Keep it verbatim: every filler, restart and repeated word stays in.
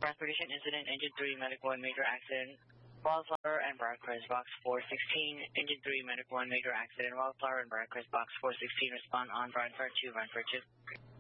Transportation incident, engine three, medical one, major accident, Wildflower and Briarcrest, box four sixteen, engine three, medical one, major accident, Wildflower and Briarcrest, box four sixteen, respond on Briarcrest two, Briarcrest two.